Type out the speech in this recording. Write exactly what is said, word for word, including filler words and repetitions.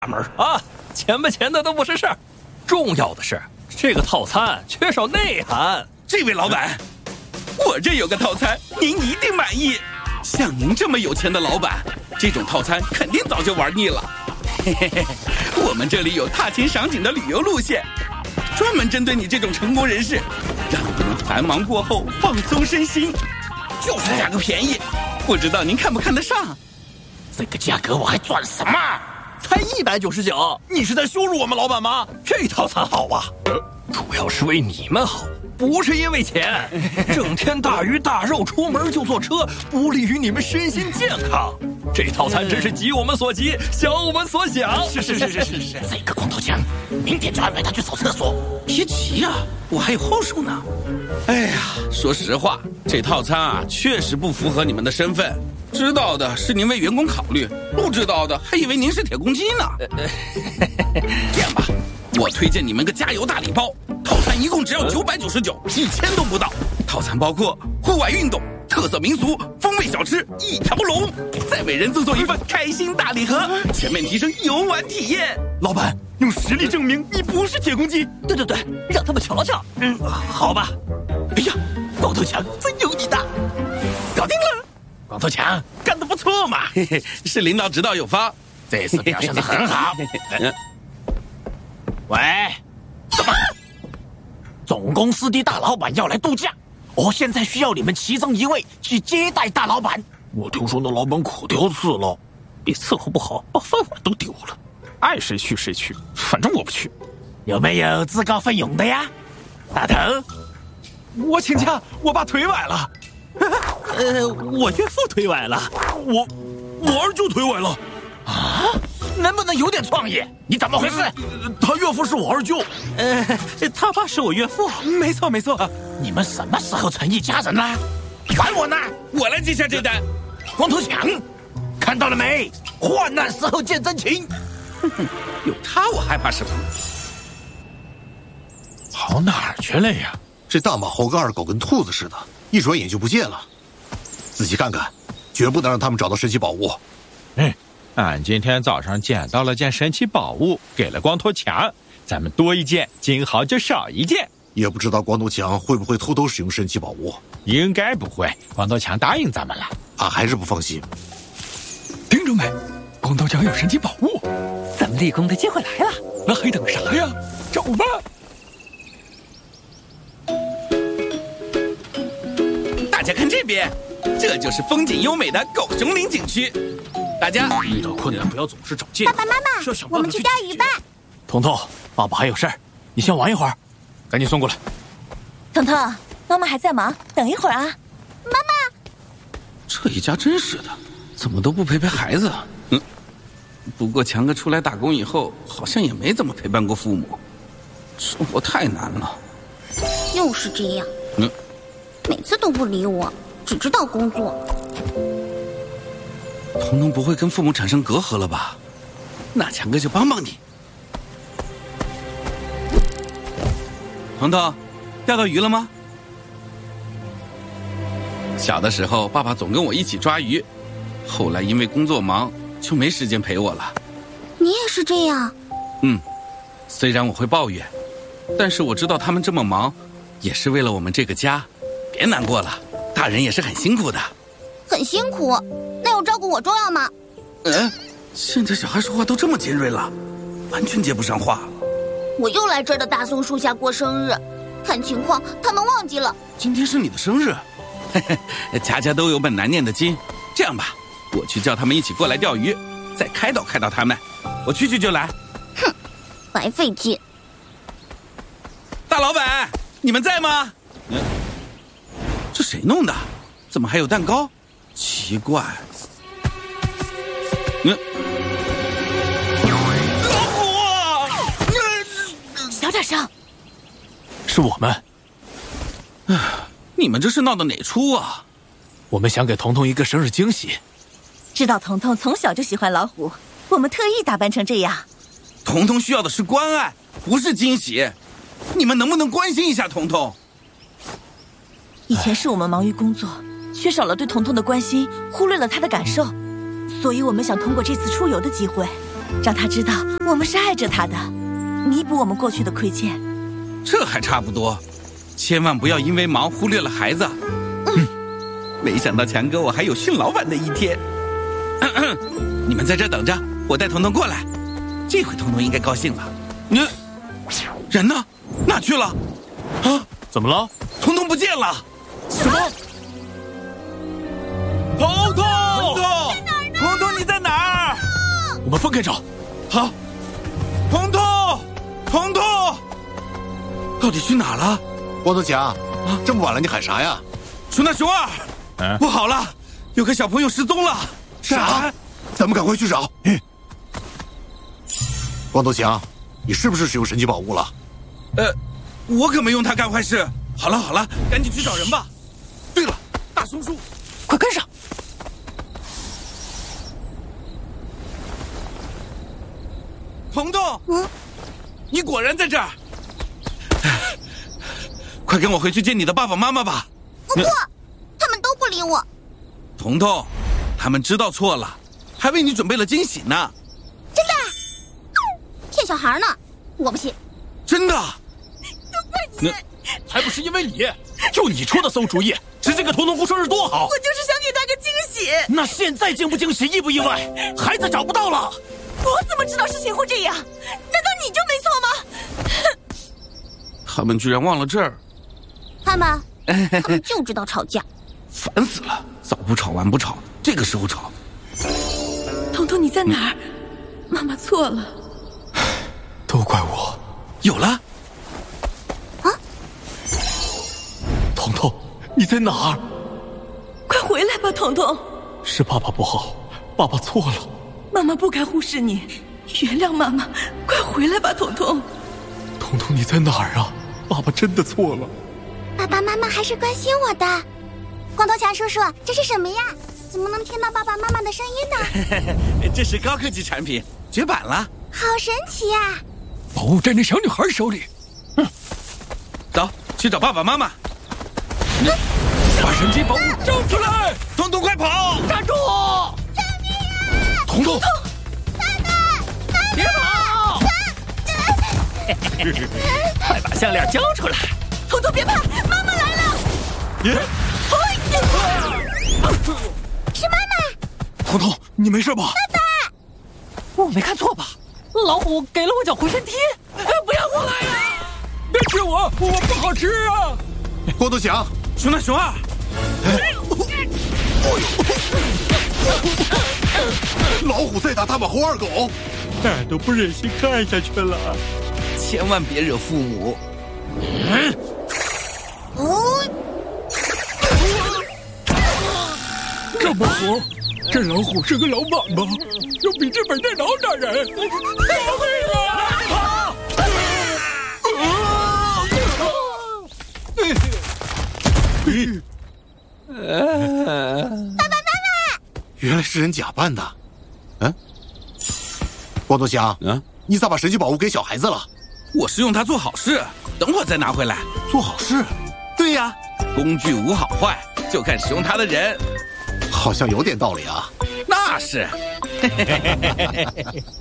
门啊，钱不钱的都不是事儿，重要的是这个套餐缺少内涵。 这位老板，我这有个套餐，您一定满意。像您这么有钱的老板，这种套餐肯定早就玩腻了。嘿嘿嘿，我们这里有踏青赏景的旅游路线，专门针对你这种成功人士，让你们繁忙过后放松身心，就是价格便宜，不知道您看不看得上？ 这个价格我还赚什么？ 才一百九十九，你是在羞辱我们老板吗？这套餐好啊，主要是为你们好，不是因为钱。整天大鱼大肉，出门就坐车，不利于你们身心健康。这套餐真是急我们所急，想我们所想。 是是是是是是。这个光头强，明天就安排他去扫厕所。 别急呀，我还有后手呢。哎呀，说实话，这套餐啊，确实不符合你们的身份。知道的是您为员工考虑，不知道的还以为您是铁公鸡呢。这样吧，我推荐你们个加油大礼包，套餐一共只要九百九十九，一千都不到。套餐包括户外运动、特色民俗、风味小吃一条龙，再为人赠送一份开心大礼盒，全面提升游玩体验。 老板，用实力证明你不是铁公鸡。对对对，让他们瞧瞧。嗯，好吧。 哎呀，光头强真有你的，搞定了。光头强干得不错嘛， 嘿嘿，是领导指导有方， 这次表现得很好。喂，什么？总公司的大老板要来度假，我现在需要你们其中一位去接待大老板。 我听说那老板可挑刺了，别伺候不好，把饭碗都丢了。爱谁去谁去，反正我不去。 有没有自告奋勇的呀？大头， 我请假，我把腿崴了。呃，我岳父腿崴了， 我我二舅腿崴了。 啊？能不能有点创意？你怎么回事？ 他岳父是我二舅， 呃，他爸是我岳父。没错没错。 你们什么时候成一家人了？管我呢！ 我来接下这单。 光头强，看到了没？患难时候见真情。 哼哼，有他我害怕什么？ 跑哪儿去了呀？ 这大马猴跟二狗跟兔子似的，一转眼就不见了。仔细看看，绝不能让他们找到神奇宝物。 嗯，俺今天早上捡到了件神奇宝物，给了光头强，咱们多一件，金豪就少一件。 也不知道光头强会不会偷偷使用神奇宝物。 应该不会，光头强答应咱们了。 俺还是不放心。 听着没？光头强有神奇宝物，咱们立功的机会来了。那还等啥呀？找吧！ 大家看这边，这就是风景优美的狗熊岭景区。大家遇到困难不要总是找借口。 爸爸妈妈，我们去钓鱼吧。 彤彤，爸爸还有事儿，你先玩一会儿，赶紧送过来。 彤彤，妈妈还在忙，等一会儿啊。妈妈， 这一家真是的，怎么都不陪陪孩子？嗯，不过强哥出来打工以后，好像也没怎么陪伴过父母，生活太难了。 又是这样。 嗯。 每次都不理我，只知道工作。 彤彤不会跟父母产生隔阂了吧？那强哥就帮帮你。彤彤，钓到鱼了吗？小的时候，爸爸总跟我一起抓鱼，后来因为工作忙，就没时间陪我了。 你也是这样？ 嗯，虽然我会抱怨，但是我知道他们这么忙，也是为了我们这个家。别难过了，大人也是很辛苦的。 很辛苦，那有照顾我重要吗？ 嗯，现在小孩说话都这么尖锐了，完全接不上话。 我又来这儿的大松树下过生日，看情况他们忘记了。 今天是你的生日，嘿嘿，家家都有本难念的经。这样吧，我去叫他们一起过来钓鱼，再开导开导他们。我去去就来。 哼，白费劲。 大老板，你们在吗？嗯。这谁弄的？怎么还有蛋糕？奇怪。嗯，老虎！ 小点声。 是我们。 唉，你们这是闹的哪出啊？ 我们想给彤彤一个生日惊喜。 知道彤彤从小就喜欢老虎，我们特意打扮成这样。 彤彤需要的是关爱，不是惊喜。你们能不能关心一下彤彤？ 以前是我们忙于工作，缺少了对彤彤的关心，忽略了他的感受，所以我们想通过这次出游的机会， 让他知道我们是爱着他的，弥补我们过去的亏欠。 这还差不多，千万不要因为忙忽略了孩子。嗯，没想到强哥我还有训老板的一天。咳咳，你们在这等着，我带彤彤过来。这回彤彤应该高兴了。你人呢？哪去了？啊？ 怎么了？ 彤彤不见了！ 什么？彤彤， 彤彤，彤彤你在哪儿？ 我们分开找。 好，彤彤，彤彤，到底去哪了？ 光头强，这么晚了你喊啥呀？ 熊大熊二， 嗯不好了，有个小朋友失踪了。 啥？咱们赶快去找。嗯。光头强，你是不是使用神奇宝物了？ 呃，我可没用它干坏事。好了好了，赶紧去找人吧。对了，大松鼠， 快跟上！ 彤彤， 嗯， 你果然在这儿。快跟我回去见你的爸爸妈妈吧。 不过，他们都不理我。 彤彤，他们知道错了，还为你准备了惊喜呢。 真的？骗小孩呢？我不信。 真的？ 那还不是因为你，就你出的馊主意，直接给彤彤过生日多好。 我就是想给他个惊喜。 那现在惊不惊喜，意不意外？孩子找不到了。 我怎么知道事情会这样？难道你就没错吗？ 他们居然忘了这儿， 他们，他们就知道吵架。 烦死了！早不吵晚不吵，这个时候吵。 彤彤，你在哪儿？妈妈错了。 都怪我。 有了。 彤彤，你在哪儿？ 快回来吧，彤彤。 是爸爸不好，爸爸错了。 妈妈不该忽视你，原谅妈妈，快回来吧，彤彤。 彤彤，你在哪儿啊？爸爸真的错了。 爸爸妈妈还是关心我的。光头强叔叔，这是什么呀？怎么能听到爸爸妈妈的声音呢？这是高科技产品，绝版了。 好神奇呀！ 宝物在那小女孩手里。 嗯，走去找爸爸妈妈。 把神奇宝物交出来！ 彤彤，快跑！ 站住！ 救命啊！ 彤彤， 爸爸， 别跑！快把项链交出来！ 彤彤别怕，妈妈来了！ 耶！ 是妈妈！ 彤彤，你没事吧？ 爸爸， 我没看错吧？老虎给了我脚回旋踢，不要过来呀！ 别吃我，我不好吃啊！ 光头强， 熊大熊二， 老虎在打大马猴二狗， 俺都不忍心看下去了。 千万别惹父母。 嗯，哦， 这么虎，这老虎是个老板吗？用笔记本电脑打人！救命啊！跑！ 爸爸妈妈， 原来是人假扮的。嗯，光头强， 嗯， 你咋把神奇宝物给小孩子了？ 我是用它做好事，等会儿再拿回来。 做好事？ 对呀，工具无好坏，就看使用它的人。 好像有点道理啊。 那是。